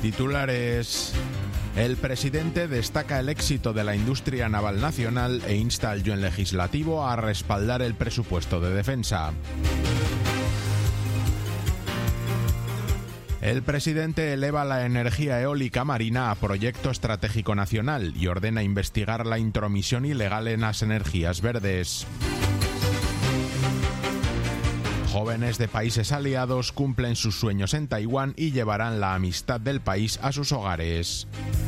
Titulares. El presidente destaca el éxito de la industria naval nacional e insta al yuan legislativo a respaldar el presupuesto de defensa. El presidente eleva la energía eólica marina a proyecto estratégico nacional y ordena investigar la intromisión ilegal en las energías verdes. Jóvenes de países aliados cumplen sus sueños en Taiwán y llevarán la amistad del país a sus hogares.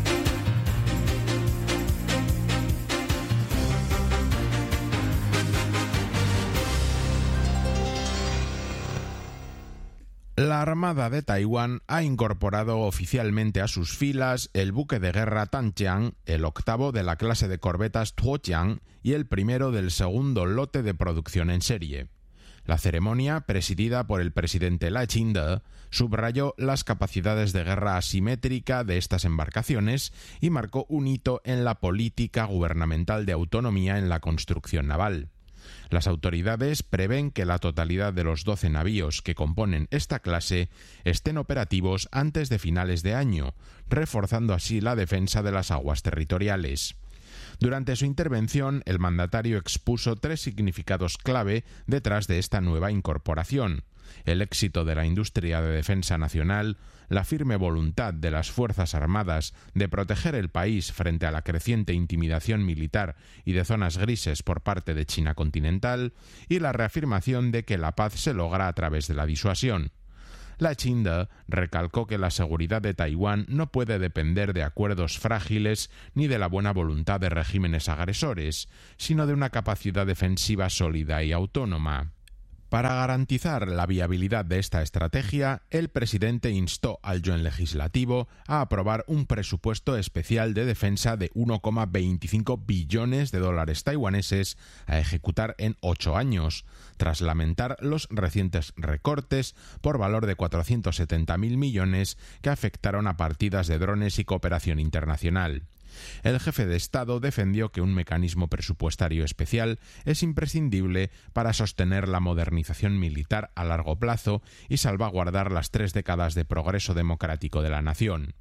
La Armada de Taiwán ha incorporado oficialmente a sus filas el buque de guerra Tanjiang, el octavo de la clase de corbetas Tuojiang y el primero del segundo lote de producción en serie. La ceremonia, presidida por el presidente Lai Ching-te, subrayó las capacidades de guerra asimétrica de estas embarcaciones y marcó un hito en la política gubernamental de autonomía en la construcción naval. Las autoridades prevén que la totalidad de los 12 navíos que componen esta clase estén operativos antes de finales de año, reforzando así la defensa de las aguas territoriales. Durante su intervención, el mandatario expuso 3 significados clave detrás de esta nueva incorporación: el éxito de la industria de defensa nacional, la firme voluntad de las Fuerzas Armadas de proteger el país frente a la creciente intimidación militar y de zonas grises por parte de China continental, y la reafirmación de que la paz se logra a través de la disuasión. Lai Ching-te recalcó que la seguridad de Taiwán no puede depender de acuerdos frágiles ni de la buena voluntad de regímenes agresores, sino de una capacidad defensiva sólida y autónoma. Para garantizar la viabilidad de esta estrategia, el presidente instó al yuan legislativo a aprobar un presupuesto especial de defensa de 1,25 billones de dólares taiwaneses a ejecutar en 8 años, tras lamentar los recientes recortes por valor de 470.000 millones que afectaron a partidas de drones y cooperación internacional. El jefe de Estado defendió que un mecanismo presupuestario especial es imprescindible para sostener la modernización militar a largo plazo y salvaguardar las 3 décadas de progreso democrático de la nación.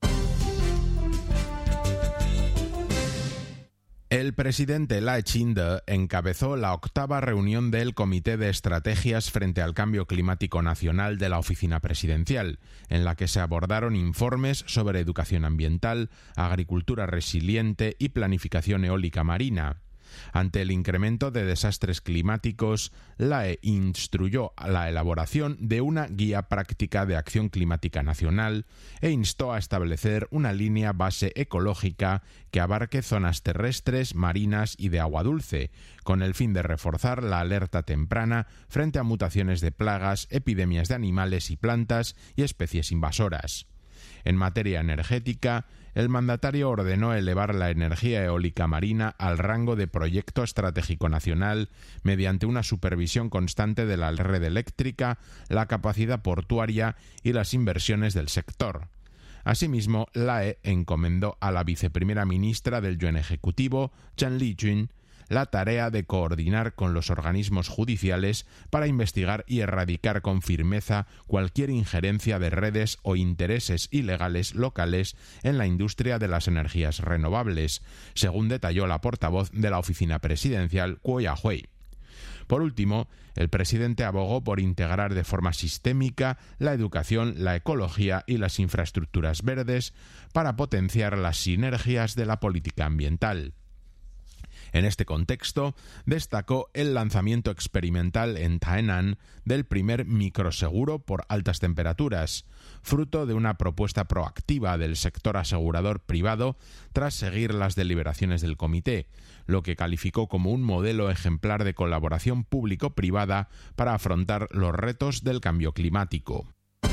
El presidente Lai Ching-te encabezó la 8ª reunión del Comité de Estrategias frente al Cambio Climático Nacional de la Oficina Presidencial, en la que se abordaron informes sobre educación ambiental, agricultura resiliente y planificación eólica marina. Ante el incremento de desastres climáticos, Lai instruyó la elaboración de una guía práctica de acción climática nacional e instó a establecer una línea base ecológica que abarque zonas terrestres, marinas y de agua dulce, con el fin de reforzar la alerta temprana frente a mutaciones de plagas, epidemias de animales y plantas y especies invasoras. En materia energética, el mandatario ordenó elevar la energía eólica marina al rango de proyecto estratégico nacional mediante una supervisión constante de la red eléctrica, la capacidad portuaria y las inversiones del sector. Asimismo, Lai encomendó a la viceprimera ministra del Yuan Ejecutivo, Chen Lijun, la tarea de coordinar con los organismos judiciales para investigar y erradicar con firmeza cualquier injerencia de redes o intereses ilegales locales en la industria de las energías renovables, según detalló la portavoz de la oficina presidencial, Guo Yahui. Por último, el presidente abogó por integrar de forma sistémica la educación, la ecología y las infraestructuras verdes para potenciar las sinergias de la política ambiental. En este contexto, destacó el lanzamiento experimental en Tainan del primer microseguro por altas temperaturas, fruto de una propuesta proactiva del sector asegurador privado tras seguir las deliberaciones del comité, lo que calificó como un modelo ejemplar de colaboración público-privada para afrontar los retos del cambio climático.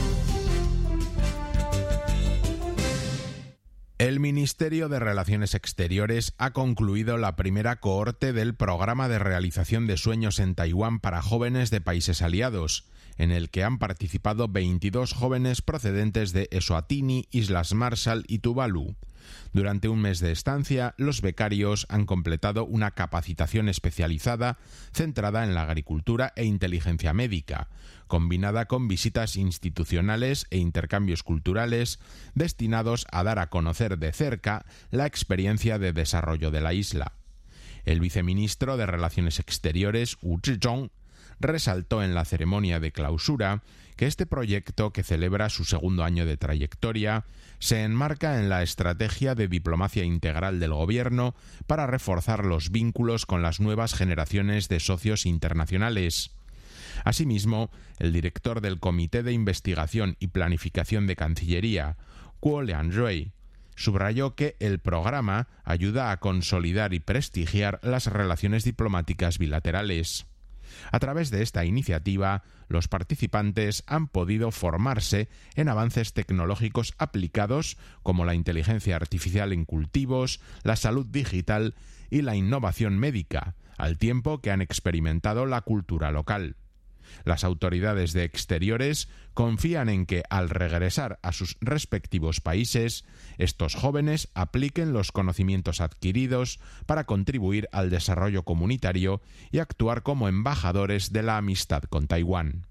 El Ministerio de Relaciones Exteriores ha concluido la primera cohorte del Programa de Realización de Sueños en Taiwán para jóvenes de países aliados, en el que han participado 22 jóvenes procedentes de Eswatini, Islas Marshall y Tuvalu. Durante un mes de estancia, los becarios han completado una capacitación especializada centrada en la agricultura e inteligencia médica, combinada con visitas institucionales e intercambios culturales destinados a dar a conocer de cerca la experiencia de desarrollo de la isla. El viceministro de Relaciones Exteriores, Wu Zhizhong, resaltó en la ceremonia de clausura que este proyecto, que celebra su segundo año de trayectoria, se enmarca en la estrategia de diplomacia integral del gobierno para reforzar los vínculos con las nuevas generaciones de socios internacionales. Asimismo, el director del Comité de Investigación y Planificación de Cancillería, Guo Lianrui, subrayó que el programa ayuda a consolidar y prestigiar las relaciones diplomáticas bilaterales. A través de esta iniciativa, los participantes han podido formarse en avances tecnológicos aplicados como la inteligencia artificial en cultivos, la salud digital y la innovación médica, al tiempo que han experimentado la cultura local. Las autoridades de Exteriores confían en que, al regresar a sus respectivos países, estos jóvenes apliquen los conocimientos adquiridos para contribuir al desarrollo comunitario y actuar como embajadores de la amistad con Taiwán.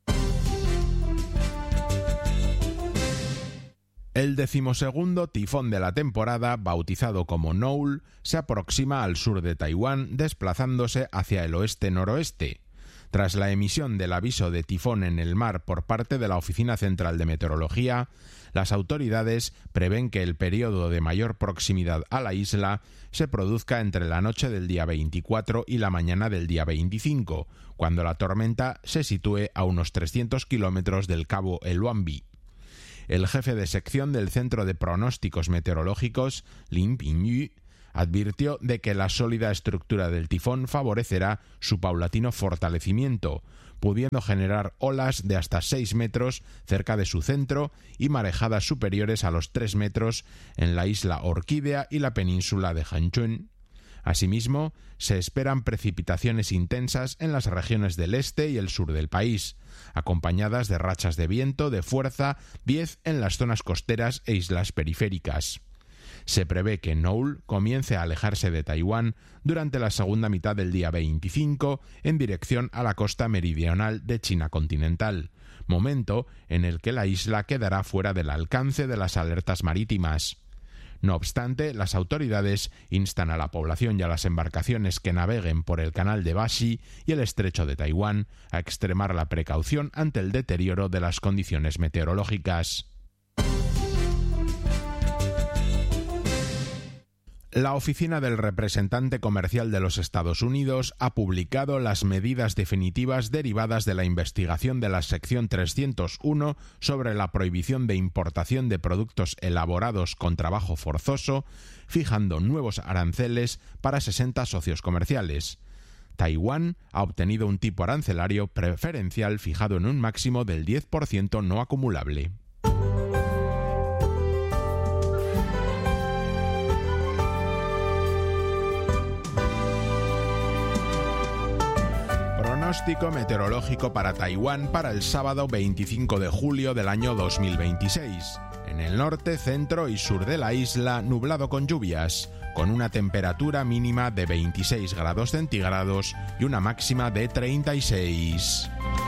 El 12º tifón de la temporada, bautizado como Noul, se aproxima al sur de Taiwán, desplazándose hacia el oeste-noroeste. Tras la emisión del aviso de tifón en el mar por parte de la Oficina Central de Meteorología, las autoridades prevén que el periodo de mayor proximidad a la isla se produzca entre la noche del día 24 y la mañana del día 25, cuando la tormenta se sitúe a unos 300 kilómetros del cabo Eluanbi. El jefe de sección del Centro de Pronósticos Meteorológicos, Lin Pingyu, advirtió de que la sólida estructura del tifón favorecerá su paulatino fortalecimiento, pudiendo generar olas de hasta 6 metros cerca de su centro y marejadas superiores a los 3 metros en la isla Orquídea y la península de Hanchun. Asimismo, se esperan precipitaciones intensas en las regiones del este y el sur del país, acompañadas de rachas de viento de fuerza 10 en las zonas costeras e islas periféricas. Se prevé que Noul comience a alejarse de Taiwán durante la segunda mitad del día 25 en dirección a la costa meridional de China continental, momento en el que la isla quedará fuera del alcance de las alertas marítimas. No obstante, las autoridades instan a la población y a las embarcaciones que naveguen por el canal de Bashi y el estrecho de Taiwán a extremar la precaución ante el deterioro de las condiciones meteorológicas. La Oficina del Representante Comercial de los Estados Unidos ha publicado las medidas definitivas derivadas de la investigación de la sección 301 sobre la prohibición de importación de productos elaborados con trabajo forzoso, fijando nuevos aranceles para 60 socios comerciales. Taiwán ha obtenido un tipo arancelario preferencial fijado en un máximo del 10% no acumulable. Pronóstico meteorológico para Taiwán para el sábado 25 de julio del año 2026. En el norte, centro y sur de la isla, nublado con lluvias, con una temperatura mínima de 26 grados centígrados y una máxima de 36.